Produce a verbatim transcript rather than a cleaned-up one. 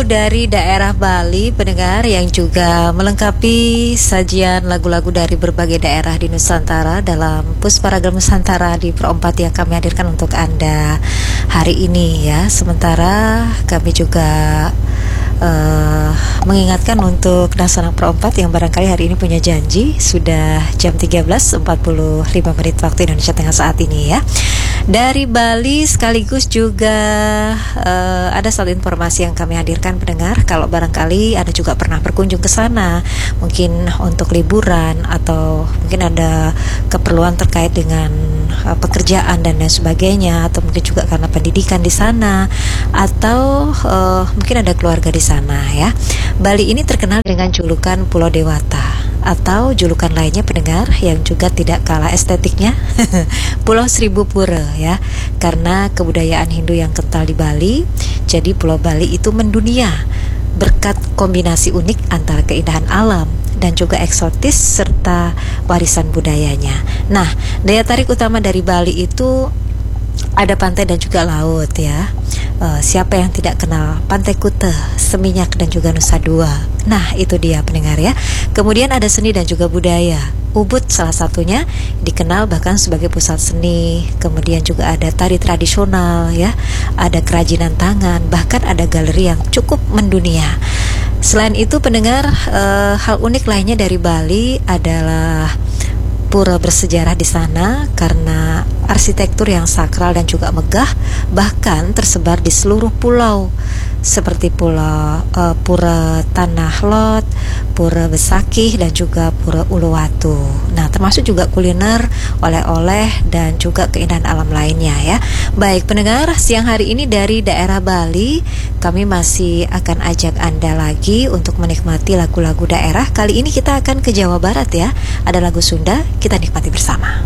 lagu dari daerah Bali, pendengar, yang juga melengkapi sajian lagu-lagu dari berbagai daerah di Nusantara dalam Pusparagam Nusantara di Pro empat yang kami hadirkan untuk Anda hari ini ya. Sementara kami juga Uh, mengingatkan untuk Nasana Pro empat yang barangkali hari ini punya janji. Sudah jam tiga belas empat puluh lima menit waktu Indonesia Tengah saat ini ya. Dari Bali sekaligus juga uh, ada satu informasi yang kami hadirkan, pendengar. Kalau barangkali Anda juga pernah berkunjung ke sana, mungkin untuk liburan atau mungkin ada keperluan terkait dengan uh, pekerjaan dan lain sebagainya, atau mungkin juga karena pendidikan di sana, atau uh, mungkin ada keluarga di sana ya. Bali ini terkenal dengan julukan Pulau Dewata, atau julukan lainnya, pendengar, yang juga tidak kalah estetiknya, Pulau Seribu Pura ya. Karena kebudayaan Hindu yang kental di Bali, jadi Pulau Bali itu mendunia berkat kombinasi unik antara keindahan alam dan juga eksotis serta warisan budayanya. Nah, daya tarik utama dari Bali itu ada pantai dan juga laut ya. Uh, siapa yang tidak kenal Pantai Kuta, Seminyak dan juga Nusa Dua. Nah, itu dia, pendengar ya. Kemudian ada seni dan juga budaya. Ubud salah satunya dikenal bahkan sebagai pusat seni. Kemudian juga ada tari tradisional ya, ada kerajinan tangan, bahkan ada galeri yang cukup mendunia. Selain itu, pendengar, uh, hal unik lainnya dari Bali adalah pura bersejarah di sana karena arsitektur yang sakral dan juga megah, bahkan tersebar di seluruh pulau seperti pulau uh, Pura Tanah Lot, Pura Besakih dan juga Pura Uluwatu. Nah, termasuk juga kuliner, oleh-oleh dan juga keindahan alam lainnya ya. Baik, pendengar, siang hari ini dari daerah Bali kami masih akan ajak Anda lagi untuk menikmati lagu-lagu daerah. Kali ini kita akan ke Jawa Barat ya. Ada lagu Sunda, kita nikmati bersama.